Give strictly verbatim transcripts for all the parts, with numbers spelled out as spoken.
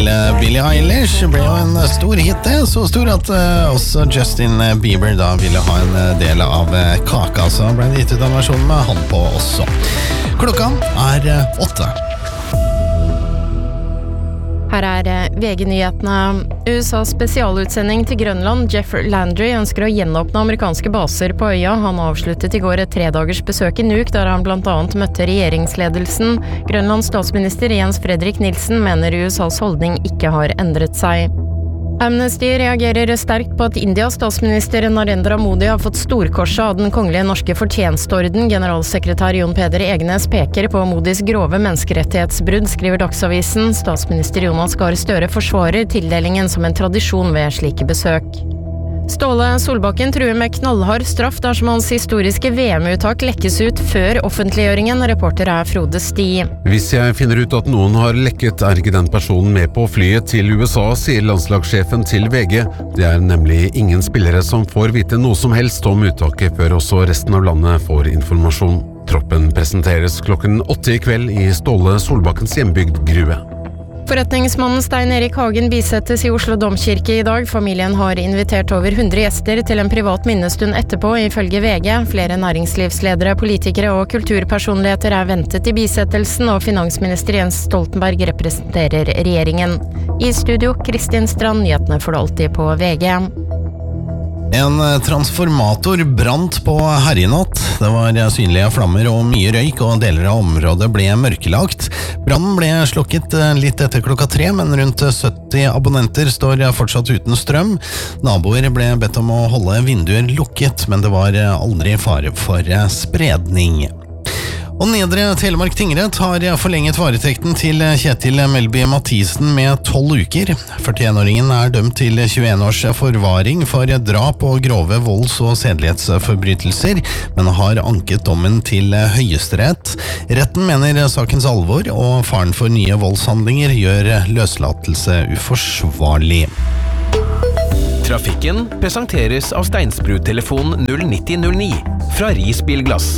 til Billie Eilish ble jo en stor hit, det. Så stor at uh, også Justin Bieber da ville ha en del av kaka, så ble det gitt ut en versjon med han på også. Klokka er uh, åtte. Her er V G-nyhetene. U S A's spesialutsending til Grønland, Jeff Landry, ønsker å gjenåpne amerikanske baser på øya. Han avsluttet i går et tredagers besøk i Nuuk, der han blant annet møtte regjeringsledelsen. Grønlands statsminister Jens Fredrik Nielsen mener U S A's holdning ikke har endret seg. Amnesty reagerer sterkt på at Indias statsminister Narendra Modi har fått storkorset av den kongelige norske fortjenstorden. Generalsekretær Jon Peder Egnes peker på Modis grove menneskerettighetsbrudd, skriver Dagsavisen. Statsminister Jonas Gahr Støre forsvarer tildelingen som en tradisjon ved slike besøk. Ståle Solbakken truer med knallhard straff dersom hans historiske V M-uttak lekkes ut før offentliggjøringen. Reporter er Frode Sti. Hvis jeg finner ut at noen har lekket, er ikke den personen med på flyet til U S A, sier landslagssjefen til V G. Det er nemlig ingen spillere som får vite noe som helst om uttaket før også resten av landet får informasjon. Troppen presenteres klokken åtte i kveld i Ståle Solbakkens hjembygd Grue. Forretningsmannen Stein Erik Hagen bisettes i Oslo Domkirke i dag. Familien har invitert over hundre gjester til en privat minnestund etterpå, ifølge V G. Flere næringslivsledere, politikere og kulturpersonligheter er ventet i bisettelsen, og finansminister Jens Stoltenberg representerer regjeringen. I studio, Kristin Strand, nyhetene får du alltid på V G. En transformator brant på herjenatt. Det var synlige flammer og mye røyk, og deler av området ble mørkelagt. Brannen ble slukket litt etter klokka tre, men rundt sytti abonnenter står fortsatt uten strøm. Naboer ble bedt om å holde vinduer lukket, men det var aldri fare for spredning. Og Nedre Telemark tingrett har forlenget varetekten til Kjetil Melby Mathisen med tolv uker. førtienåringen er dømt til tjueen års forvaring for drap og grove volds- og sedelighetsforbrytelser, men har anket dommen til Høyesterett. Retten mener sakens alvor og faren for nye voldshandlinger gjør løslatelse uforsvarlig. Trafikken presenteres av Steinsbru-telefon null nitti null ni fra Ris Bilglass.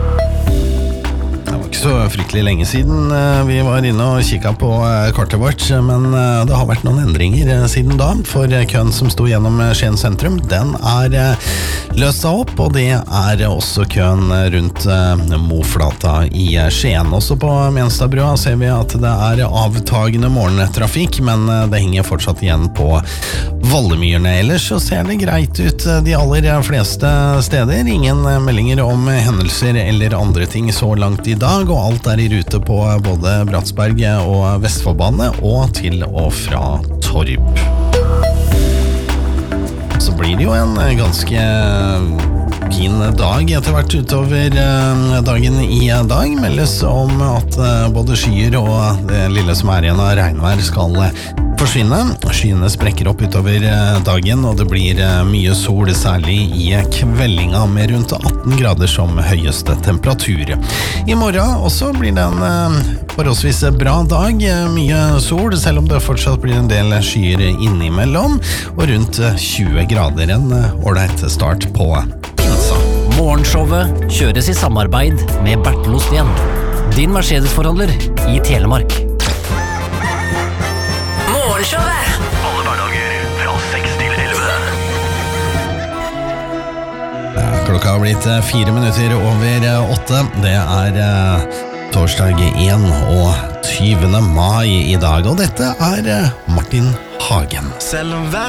Det var ikke så fryktelig lenge siden vi var inne og kikket på kartet vårt, men det har vært noen endringer siden da, for køen som sto gjennom Skien sentrum, den er løst seg opp, og det er også køen rundt Moflata i Skien. Også på Menstadbrua ser vi at det er avtagende morgentrafikk, men det henger fortsatt igjen på Vallemyrene. Ellers så ser det greit ut de aller fleste steder. Ingen meldinger om hendelser eller andre ting så langt i dag, og alt er i rute på både Bratsberg og Vestfoldbane og til og fra Torp. Så blir det jo en ganske fin dag etter hvert utover dagen i dag. Meldes om at både skyer og det lille som er igjen av regnvær skal forsvinne. Skyene sprekker opp utover dagen, og det blir mye sol, særlig i kveldinga, med rundt atten grader som høyeste temperatur. I morgen også blir det en forholdsvis bra dag, mye sol, selv om det fortsatt blir en del skyer innimellom, og rundt tjue grader, en ålreit start på pinsa. Morgenshowet kjøres i samarbeid med Bertel Osten, din Mercedes-forhandler i Telemark. Morgenshowet alle hverdager fra seks til elleve. Klokka har blitt fire minutter over åtte. Det er torsdag enogtyvende mai i dag, og dette er Martin Hagen. Selv om